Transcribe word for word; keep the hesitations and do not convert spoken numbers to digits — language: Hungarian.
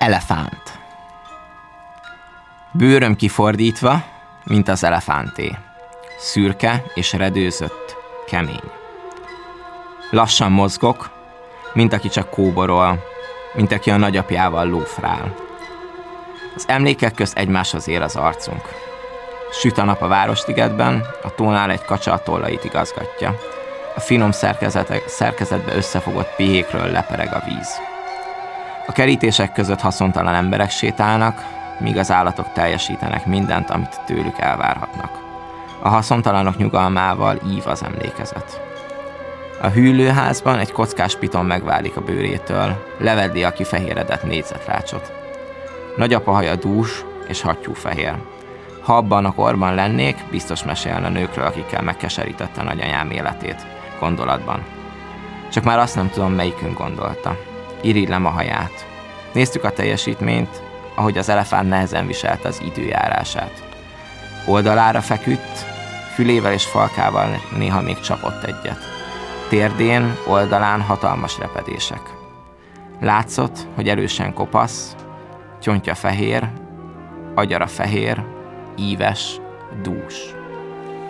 Elefánt. Bőröm kifordítva, mint az elefánté. Szürke és redőzött, kemény. Lassan mozgok, mint aki csak kóborol, mint aki a nagyapjával lófrál. Az emlékek közt egymáshoz ér az arcunk. Süt a nap a Városligetben, a tónál egy kacsa a tollait igazgatja. A finom szerkezetbe összefogott pihékről lepereg a víz. A kerítések között haszontalan emberek sétálnak, míg az állatok teljesítenek mindent, amit tőlük elvárhatnak. A haszontalanok nyugalmával ív az emlékezet. A hűlőházban egy kockás piton megválik a bőrétől, levedli a kifehéredett négyzetrácsot. Nagyapa haja dús és hattyúfehér. Ha abban a korban lennék, biztos mesélne a nőkről, akikkel megkeserítette nagyanyám életét, gondolatban. Csak már azt nem tudom, melyikünk gondolta. Irigylem a haját. Néztük a teljesítményt, ahogy az elefánt nehezen viselte az időjárását. Oldalára feküdt, fülével és falkával néha még csapott egyet. Térdén, oldalán hatalmas repedések. Látszott, hogy erősen kopasz, csontja fehér, agyara fehér, íves, dús.